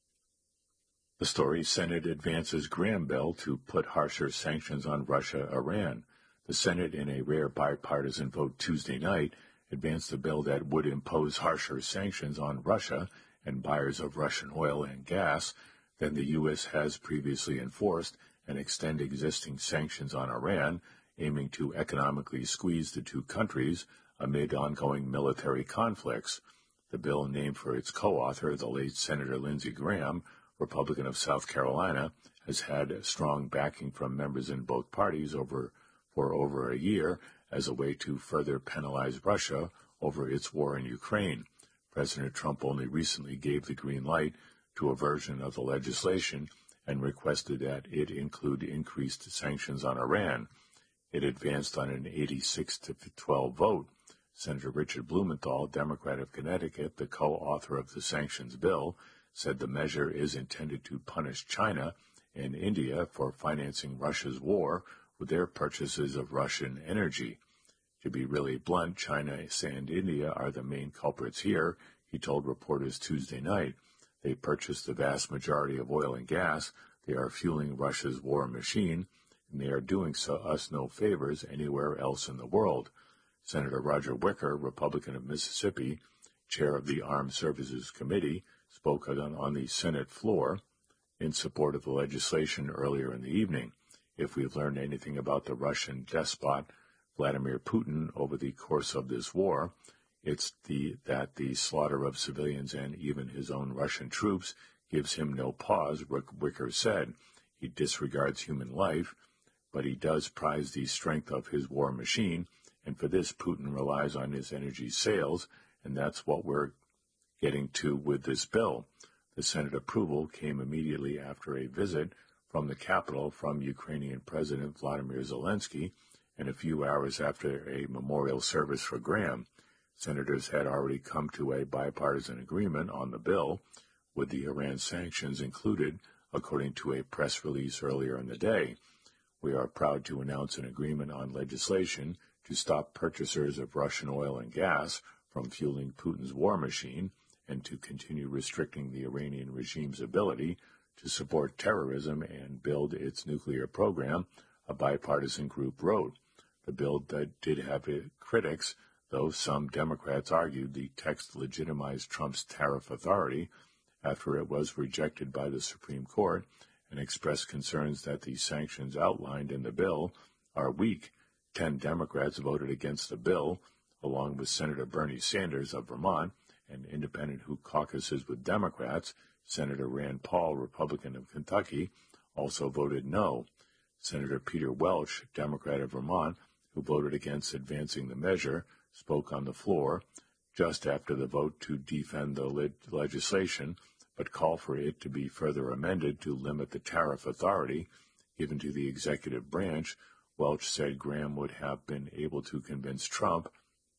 The story: Senate advances Graham bill to put harsher sanctions on Russia, Iran. The Senate, in a rare bipartisan vote Tuesday night, advanced a bill that would impose harsher sanctions on Russia and buyers of Russian oil and gas than the U S has previously enforced, and extend existing sanctions on Iran, aiming to economically squeeze the two countries amid ongoing military conflicts. The bill, named for its co-author, the late Senator Lindsey Graham, Republican of South Carolina, has had strong backing from members in both parties over for over a year as a way to further penalize Russia over its war in Ukraine. President Trump only recently gave the green light to a version of the legislation and requested that it include increased sanctions on Iran. It advanced on an eighty-six to twelve vote. Senator Richard Blumenthal, Democrat of Connecticut, the co-author of the sanctions bill, said the measure is intended to punish China and India for financing Russia's war with their purchases of Russian energy. To be really blunt, China and India are the main culprits here, he told reporters Tuesday night. They purchase the vast majority of oil and gas. They are fueling Russia's war machine, and they are doing so us no favors anywhere else in the world. Senator Roger Wicker, Republican of Mississippi, chair of the Armed Services Committee, spoke on, on the Senate floor in support of the legislation earlier in the evening. If we've learned anything about the Russian despot Vladimir Putin over the course of this war, it's the, that the slaughter of civilians and even his own Russian troops gives him no pause, Wicker said. He disregards human life, but he does prize the strength of his war machine, and for this Putin relies on his energy sales, and that's what we're getting to with this bill. The Senate approval came immediately after a visit from the Capitol from Ukrainian President Vladimir Zelensky, and a few hours after a memorial service for Graham. Senators had already come to a bipartisan agreement on the bill, with the Iran sanctions included, according to a press release earlier in the day. We are proud to announce an agreement on legislation to stop purchasers of Russian oil and gas from fueling Putin's war machine and to continue restricting the Iranian regime's ability to support terrorism and build its nuclear program, a bipartisan group wrote. The bill that did have critics, though some Democrats argued the text legitimized Trump's tariff authority after it was rejected by the Supreme Court, and expressed concerns that the sanctions outlined in the bill are weak. Ten Democrats voted against the bill, along with Senator Bernie Sanders of Vermont, an independent who caucuses with Democrats. Senator Rand Paul, Republican of Kentucky, also voted no. Senator Peter Welch, Democrat of Vermont, who voted against advancing the measure, spoke on the floor just after the vote to defend the le- legislation, but called for it to be further amended to limit the tariff authority given to the executive branch. Welch said Graham would have been able to convince Trump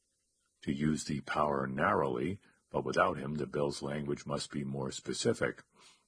to use the power narrowly, but without him, the bill's language must be more specific.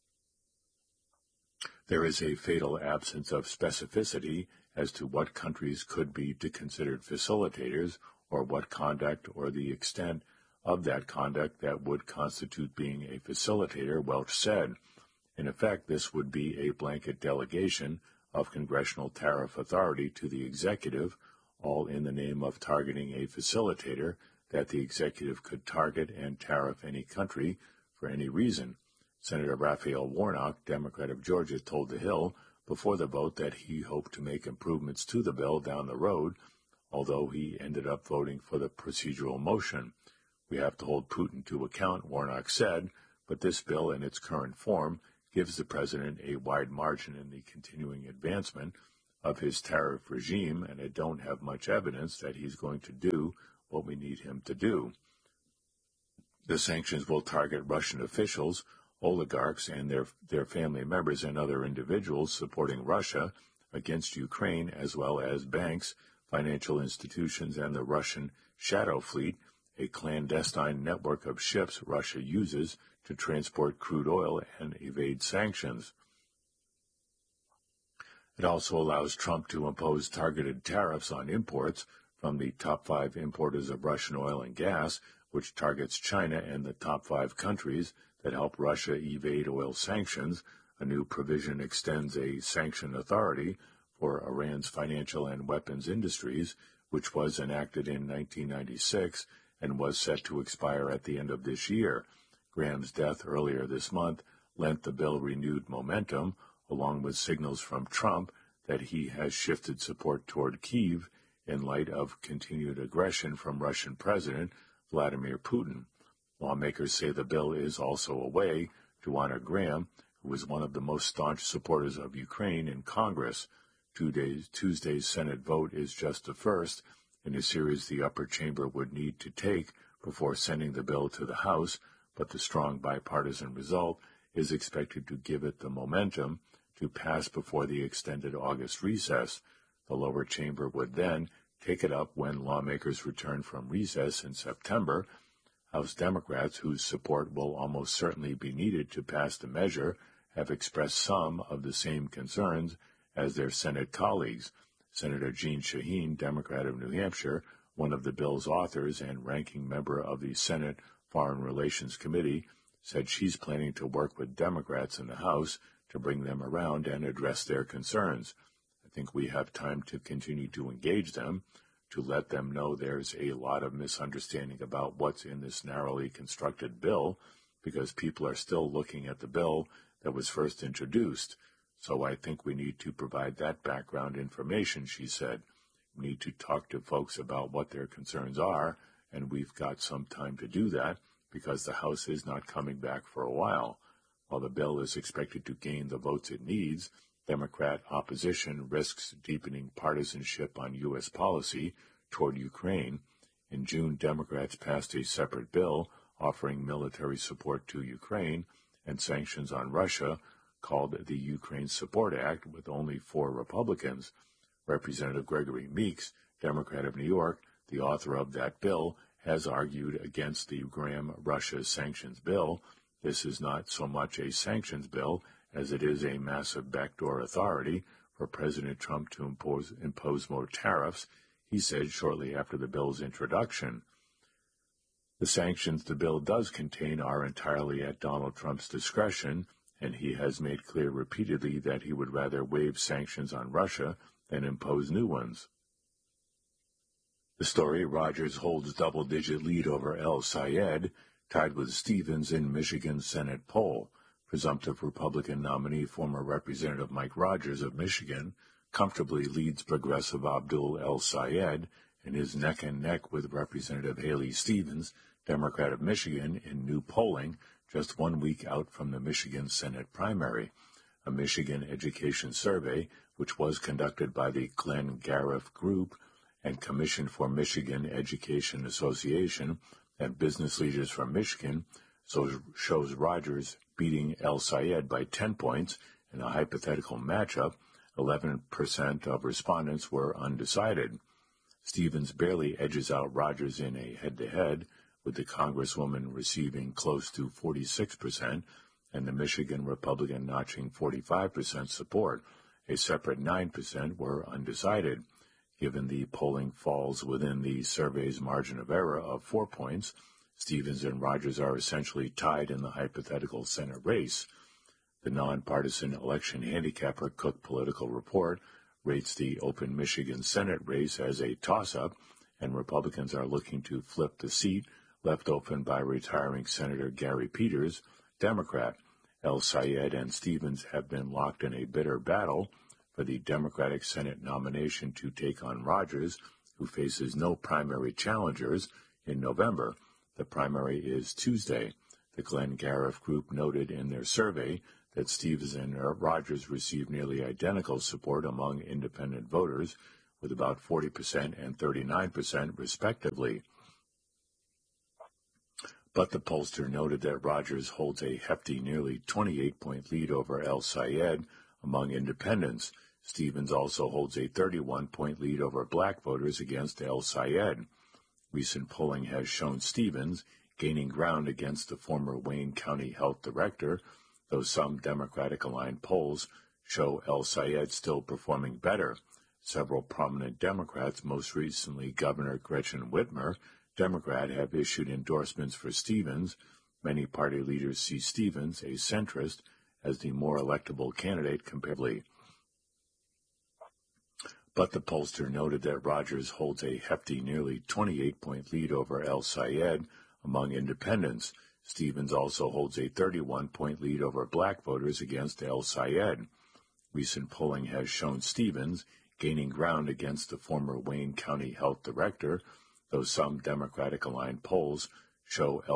There is a fatal absence of specificity as to what countries could be considered facilitators or what conduct or the extent of that conduct that would constitute being a facilitator, Welch said. In effect, this would be a blanket delegation of congressional tariff authority to the executive, all in the name of targeting a facilitator that the executive could target and tariff any country for any reason. Senator Raphael Warnock, Democrat of Georgia, told The Hill before the vote that he hoped to make improvements to the bill down the road, although he ended up voting for the procedural motion. We have to hold Putin to account, Warnock said, but this bill in its current form gives the president a wide margin in the continuing advancement of his tariff regime, and I don't have much evidence that he's going to do what we need him to do. The sanctions will target Russian officials, oligarchs, and their, their family members and other individuals supporting Russia against Ukraine, as well as banks, financial institutions, and the Russian Shadow Fleet, a clandestine network of ships Russia uses to transport crude oil and evade sanctions. It also allows Trump to impose targeted tariffs on imports from the top five importers of Russian oil and gas, which targets China and the top five countries that help Russia evade oil sanctions. A new provision extends a sanction authority for Iran's financial and weapons industries, which was enacted in nineteen ninety-six and was set to expire at the end of this year. Graham's death earlier this month lent the bill renewed momentum, along with signals from Trump that he has shifted support toward Kyiv in light of continued aggression from Russian President Vladimir Putin. Lawmakers say the bill is also a way to honor Graham, who was one of the most staunch supporters of Ukraine in Congress. Tuesday's, Tuesday's Senate vote is just the first in a series the upper chamber would need to take before sending the bill to the House, but the strong bipartisan result is expected to give it the momentum to pass before the extended August recess. The lower chamber would then take it up when lawmakers return from recess in September. House Democrats, whose support will almost certainly be needed to pass the measure, have expressed some of the same concerns as their Senate colleagues. Senator Jeanne Shaheen, Democrat of New Hampshire, one of the bill's authors and ranking member of the Senate Foreign Relations Committee, said she's planning to work with Democrats in the House to bring them around and address their concerns. I think we have time to continue to engage them, to let them know there's a lot of misunderstanding about what's in this narrowly constructed bill, because people are still looking at the bill that was first introduced. So I think we need to provide that background information, she said. We need to talk to folks about what their concerns are, and we've got some time to do that because the House is not coming back for a while. While the bill is expected to gain the votes it needs, Democrat opposition risks deepening partisanship on U S policy toward Ukraine. In June, Democrats passed a separate bill offering military support to Ukraine and sanctions on Russia, called the Ukraine Support Act, with only four Republicans. Representative Gregory Meeks, Democrat of New York, the author of that bill, has argued against the Graham-Russia sanctions bill. This is not so much a sanctions bill as it is a massive backdoor authority for President Trump to impose, impose more tariffs, he said shortly after the bill's introduction. The sanctions the bill does contain are entirely at Donald Trump's discretion, and he has made clear repeatedly that he would rather waive sanctions on Russia than impose new ones. The story: Rogers holds double-digit lead over El Sayed, tied with Stevens in Michigan Senate poll. Presumptive Republican nominee, former Representative Mike Rogers of Michigan, comfortably leads progressive Abdul El Sayed and is neck and neck with Representative Haley Stevens, Democrat of Michigan, in new polling just one week out from the Michigan Senate primary. A Michigan education survey, which was conducted by the Glenn Gariff Group and Commission for Michigan Education Association and business leaders from Michigan, so shows Rogers beating El Sayed by ten points in a hypothetical matchup. eleven percent of respondents were undecided. Stevens barely edges out Rogers in a head-to-head, with the Congresswoman receiving close to forty-six percent and the Michigan Republican notching forty-five percent support. A separate nine percent were undecided. Given the polling falls within the survey's margin of error of four points, Stevens and Rogers are essentially tied in the hypothetical Senate race. The nonpartisan election handicapper Cook Political Report rates the open Michigan Senate race as a toss-up, and Republicans are looking to flip the seat left open by retiring Senator Gary Peters, Democrat. El Sayed and Stevens have been locked in a bitter battle for the Democratic Senate nomination to take on Rogers, who faces no primary challengers in November. The primary is Tuesday. The Glenn Gariff Group noted in their survey that Stevens and Rogers received nearly identical support among independent voters, with about forty percent and thirty-nine percent respectively. But the pollster noted that Rogers holds a hefty nearly twenty-eight point lead over El Sayed among independents. Stevens also holds a thirty-one point lead over black voters against El Sayed. Recent polling has shown Stevens gaining ground against the former Wayne County Health Director, though some Democratic-aligned polls show El Sayed still performing better. Several prominent Democrats, most recently Governor Gretchen Whitmer, Democrat, have issued endorsements for Stevens. Many party leaders see Stevens, a centrist, as the more electable candidate comparatively. But the pollster noted that Rogers holds a hefty nearly twenty-eight point lead over El Sayed among independents. Stevens also holds a thirty-one point lead over black voters against El Sayed. Recent polling has shown Stevens gaining ground against the former Wayne County Health Director, though some Democratic-aligned polls show El